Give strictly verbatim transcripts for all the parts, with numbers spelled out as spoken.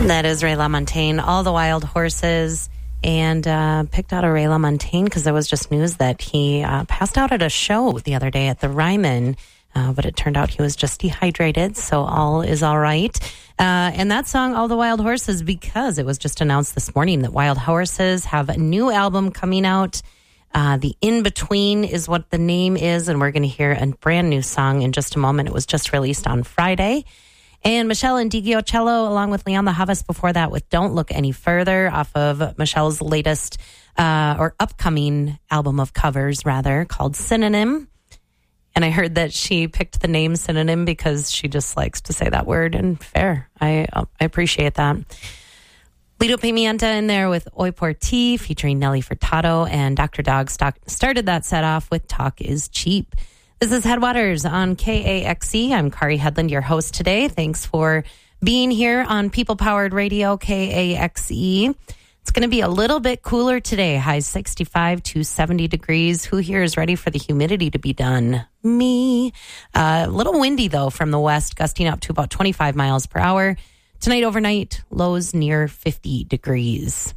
That is Ray LaMontagne, All the Wild Horses, and uh, picked out a Ray LaMontagne because there was just news that he uh, passed out at a show the other day at the Ryman, uh, but it turned out he was just dehydrated, so all is all right. Uh, and that song, All the Wild Horses, because it was just announced this morning that Wild Horses have a new album coming out. Uh, the In Between is what the name is, and we're going to hear a brand new song in just a moment. It was just released on Friday. And Michelle and Cello, along with Leon the Havas before that with Don't Look Any Further off of Michelle's latest uh, or upcoming album of covers, rather, called Synonym. And I heard that she picked the name Synonym because she just likes to say that word, and fair. I, I appreciate that. Lido Pimienta in there with Oi Por Ti featuring Nelly Furtado, and Doctor Dog stock, started that set off with Talk is Cheap. This is Headwaters on K A X E. I'm Kari Headland, your host today. Thanks for being here on People Powered Radio, K A X E. It's going to be a little bit cooler today, highs sixty-five to seventy degrees. Who here is ready for the humidity to be done? Me. Uh, a little windy, though, from the west, gusting up to about twenty-five miles per hour. Tonight overnight, lows near fifty degrees.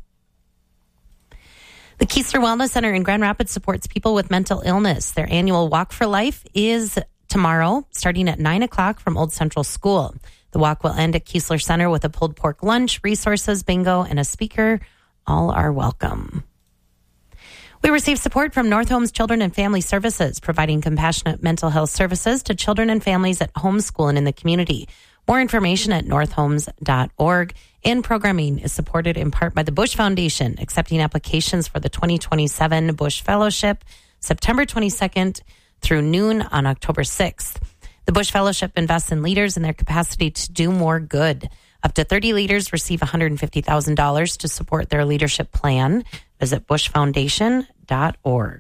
The Keesler Wellness Center in Grand Rapids supports people with mental illness. Their annual Walk for Life is tomorrow, starting at nine o'clock from Old Central School. The walk will end at Keesler Center with a pulled pork lunch, resources, bingo, and a speaker. All are welcome. We receive support from North Homes Children and Family Services, providing compassionate mental health services to children and families at home, school, and in the community. More information at north homes dot org. And programming is supported in part by the Bush Foundation, accepting applications for the twenty twenty-seven Bush Fellowship, September twenty-second through noon on October sixth. The Bush Fellowship invests in leaders in their capacity to do more good. Up to thirty leaders receive one hundred fifty thousand dollars to support their leadership plan. Visit bush foundation dot org.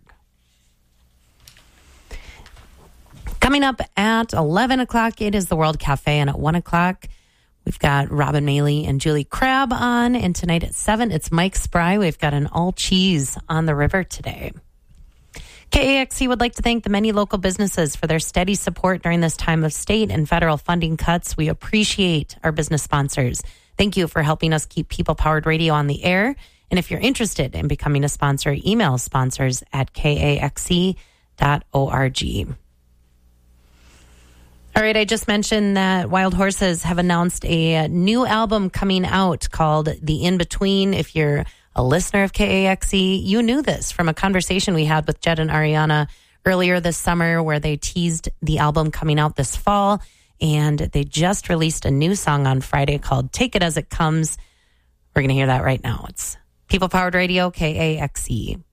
Coming up at eleven o'clock, it is the World Cafe, and at one o'clock, we've got Robin Maley and Julie Crabb on, and tonight at seven, it's Mike Spry. We've got an all cheese on the river today. K A X E would like to thank the many local businesses for their steady support during this time of state and federal funding cuts. We appreciate our business sponsors. Thank you for helping us keep People Powered Radio on the air. And if you're interested in becoming a sponsor, email sponsors at k a x e dot org. All right, I just mentioned that Wild Horses have announced a new album coming out called The In Between. If you're a listener of K A X E, you knew this from a conversation we had with Jed and Ariana earlier this summer where they teased the album coming out this fall. And they just released a new song on Friday called Take It As It Comes. We're going to hear that right now. It's People Powered Radio, K A X E.